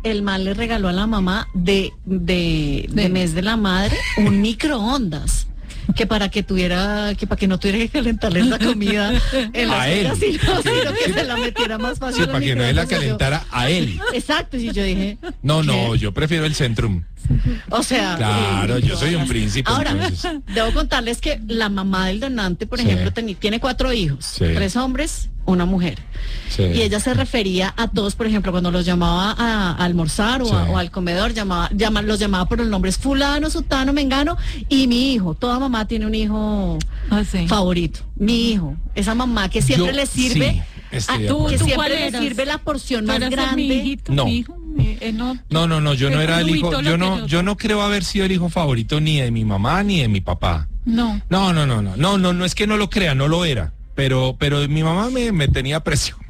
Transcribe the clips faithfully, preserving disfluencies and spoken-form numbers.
el man le regaló a la mamá de, de, de, de mes de la madre un microondas. Que para que tuviera, que para que no tuviera que calentarle la comida en las cocinas, sino que se la metiera más fácil. Sí, para que no se la calentara a él. Exacto, y yo dije. No, no, yo prefiero el Centrum. O sea. Claro, eh, yo soy un príncipe. Ahora, entonces. Debo contarles que la mamá del donante, por sí. ejemplo, ten, tiene cuatro hijos, sí. tres hombres, una mujer. Sí. Y ella se refería a todos, por ejemplo, cuando los llamaba a, a almorzar o, sí. a, o al comedor, llamaba, llama, los llamaba por los nombres fulano, sutano, mengano y mi hijo. Toda mamá tiene un hijo ah, sí. favorito. Mi hijo, esa mamá que siempre yo, le sirve, sí, a, tú, que siempre le sirve la porción más grande. Mi hijito, no. Mi hijo? Eh, no, no, no, no, yo no era el hijo, yo no, yo no creo haber sido el hijo favorito ni de mi mamá ni de mi papá. No. No, no, no, no, no, no, no es que no lo crea, no lo era. Pero, pero mi mamá me, me tenía presión.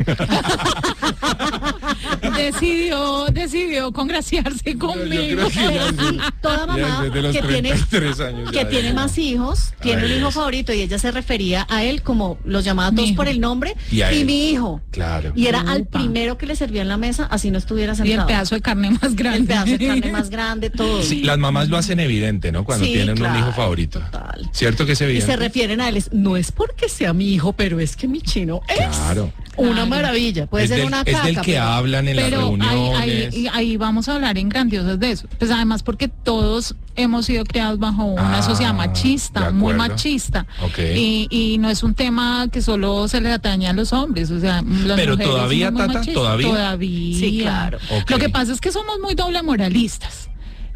decidió, decidió congraciarse conmigo. Yo, yo que sí, toda mamá que tiene, años, que ya, tiene ya, más hijos, tiene Ay, un hijo Dios. favorito y ella se refería a él como los llamaba todos por el nombre y, y mi hijo. Claro. Y era Upa. al primero que le servía en la mesa, así no estuviera sentado. Y el pedazo de carne más grande. El pedazo de carne más grande, todo. Sí, las mamás lo hacen evidente, ¿no? Cuando sí, tienen claro, un hijo favorito. Total. ¿Cierto que es evidente? Y se refieren a él, es, no es porque sea mi hijo, pero es que mi chino es claro. una claro. maravilla. Puede es ser del, una es caca. del que pero, hablan en las pero reuniones. ahí, ahí, ahí vamos a hablar en grandiosas de eso. Pues además porque todos hemos sido criados bajo una ah, sociedad machista, muy machista. Okay. Y, y no es un tema que solo se le atañe a los hombres. O sea, las pero mujeres todavía, somos muy Tata, machistas. todavía. Todavía. Sí, claro. Okay. Lo que pasa es que somos muy doble moralistas.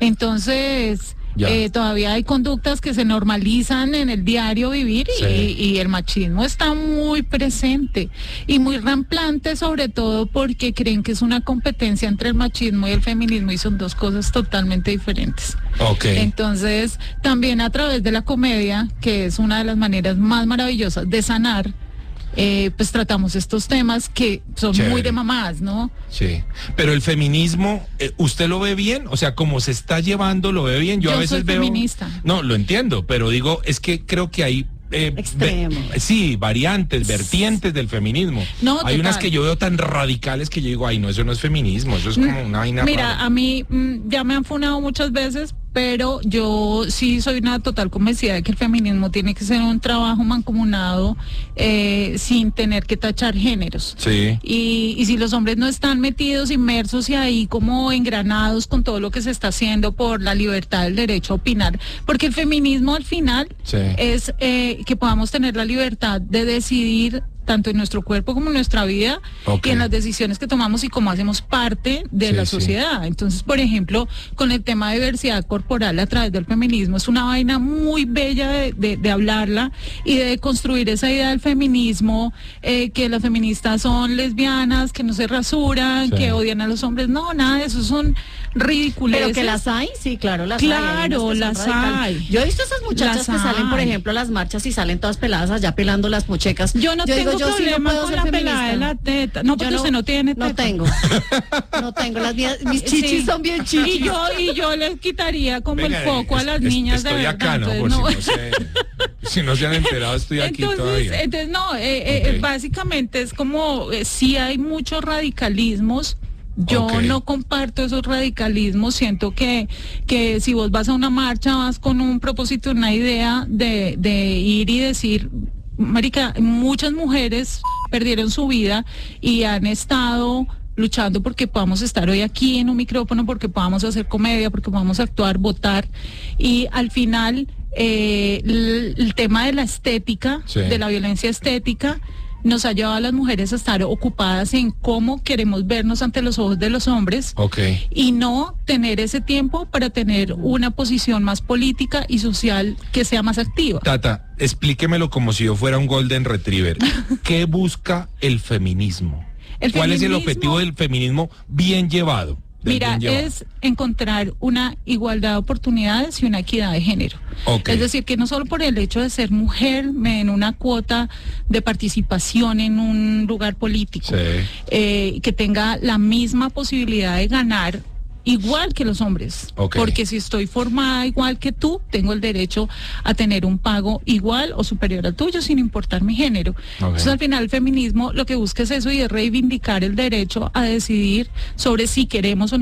Entonces, eh, todavía hay conductas que se normalizan en el diario vivir y, sí. y, y el machismo está muy presente y muy ramplante, sobre todo porque creen que es una competencia entre el machismo y el feminismo y son dos cosas totalmente diferentes. Okay. Entonces, también a través de la comedia, que es una de las maneras más maravillosas de sanar, Eh, pues tratamos estos temas que son Chévere. Muy de mamás, ¿no? Sí, pero el feminismo, eh, ¿usted lo ve bien? O sea, como se está llevando, ¿lo ve bien? Yo, Yo a veces soy veo... feminista. No, lo entiendo, pero digo, es que creo que hay... Eh, Extremos. Ve, sí, variantes, vertientes del feminismo. No, hay total. unas que yo veo tan radicales que yo digo, ay, no, eso no es feminismo, eso es como una vaina Mira, rara. a mí mm, ya me han funado muchas veces, pero yo sí soy una total convencida de que el feminismo tiene que ser un trabajo mancomunado eh, sin tener que tachar géneros. Sí. Y, y si los hombres no están metidos, inmersos y ahí como engranados con todo lo que se está haciendo por la libertad del derecho a opinar, porque el feminismo al final sí. es eh, que podamos tener la libertad de decidir tanto en nuestro cuerpo como en nuestra vida okay. y en las decisiones que tomamos y cómo hacemos parte de sí, la sociedad. Sí. Entonces, por ejemplo, con el tema de diversidad corporal a través del feminismo, es una vaina muy bella de, de, de hablarla y de construir esa idea del feminismo, eh, que las feministas son lesbianas, que no se rasuran, sí. que odian a los hombres. No, nada de eso, son ridiculeces. Pero que las hay, sí, claro, las claro, hay. Claro, las hay. Yo he visto esas muchachas las que hay. salen, por ejemplo, a las marchas y salen todas peladas allá pelando las pochecas. Yo no yo tengo digo, yo problema sí no con la pelada de la teta. No, porque no, usted no tiene teta. No tengo. No tengo. Las mías, mis chichis sí. son bien chichis. Y yo, y yo les quitaría como Venga, el foco es, a las es, niñas estoy de acá, verdad. ¿no? Por no. Si, no se, si no se han enterado, estoy aquí entonces, todavía. Entonces, no, eh, okay. eh, básicamente es como, eh, sí hay muchos radicalismos. Yo okay. no comparto esos radicalismos, siento que, que si vos vas a una marcha, vas con un propósito, una idea de, de ir y decir, marica, muchas mujeres perdieron su vida y han estado luchando porque podamos estar hoy aquí en un micrófono, porque podamos hacer comedia, porque podamos actuar, votar, y al final eh, el, el tema de la estética, sí. de la violencia estética, nos ha llevado a las mujeres a estar ocupadas en cómo queremos vernos ante los ojos de los hombres okay. y no tener ese tiempo para tener una posición más política y social que sea más activa. Tata, explíquemelo como si yo fuera un Golden Retriever. ¿Qué busca el feminismo? El ¿Cuál feminismo, es el objetivo del feminismo bien llevado? Mira, es encontrar una igualdad de oportunidades y una equidad de género. Okay. Es decir, que no solo por el hecho de ser mujer me den una cuota de participación en un lugar político, sí. eh, que tenga la misma posibilidad de ganar igual que los hombres, okay. porque si estoy formada igual que tú, tengo el derecho a tener un pago igual o superior al tuyo sin importar mi género. Okay. Entonces al final el feminismo lo que busca es eso y es reivindicar el derecho a decidir sobre si queremos o no